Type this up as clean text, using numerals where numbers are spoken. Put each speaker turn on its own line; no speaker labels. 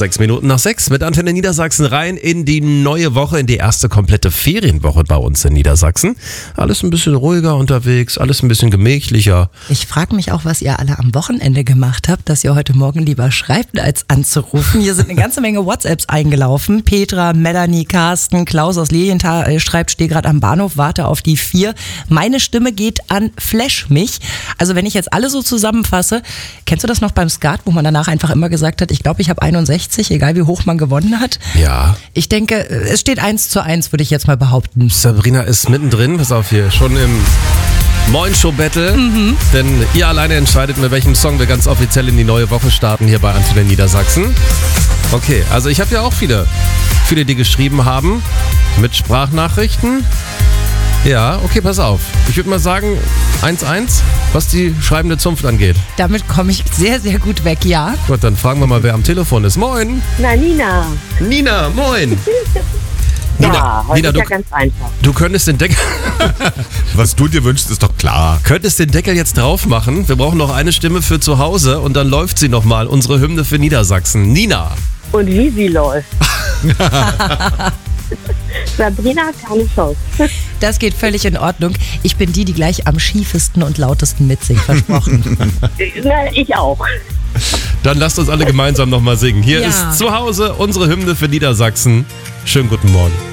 6:06 mit Antenne Niedersachsen rein in die neue Woche, in die erste komplette Ferienwoche bei uns in Niedersachsen. Alles ein bisschen ruhiger unterwegs, alles ein bisschen gemächlicher.
Ich frage mich auch, was ihr alle am Wochenende gemacht habt, dass ihr heute Morgen lieber schreibt, als anzurufen. Hier sind eine ganze Menge WhatsApps eingelaufen. Petra, Melanie, Carsten, Klaus aus Lilienthal schreibt, stehe gerade am Bahnhof, warte auf die 4. Meine Stimme geht an Flash mich. Also wenn ich jetzt alle so zusammenfasse, kennst du das noch beim Skat, wo man danach einfach immer gesagt hat, ich glaube, ich habe 61, egal wie hoch man gewonnen hat?
Ja.
Ich denke, es steht 1:1, würde ich jetzt mal behaupten.
Sabrina ist mittendrin, pass auf hier, schon im Moin-Show-Battle. Denn ihr alleine entscheidet, mit welchem Song wir ganz offiziell in die neue Woche starten hier bei Antenne Niedersachsen. Okay, also ich habe ja auch viele, die geschrieben haben mit Sprachnachrichten. Ja, okay, pass auf. Ich würde mal sagen 1:1, was die schreibende Zunft angeht.
Damit komme ich sehr, sehr gut weg, ja.
Gut, dann fragen wir mal, wer am Telefon ist. Moin.
Na, Nina.
Nina, moin.
Ja, heute ist
du,
ja ganz einfach.
du könntest den Deckel...
Was du dir wünschst, ist doch klar.
Könntest den Deckel jetzt drauf machen. Wir brauchen noch eine Stimme für zu Hause und dann läuft sie nochmal, unsere Hymne für Niedersachsen. Nina.
Und wie sie läuft. Sabrina hat keine Chance.
Das geht völlig in Ordnung. Ich bin die gleich am schiefesten und lautesten mitsingt, versprochen.
Na, ich auch.
Dann lasst uns alle gemeinsam nochmal singen. Hier
Ja.
ist zu Hause unsere Hymne für Niedersachsen. Schönen guten Morgen.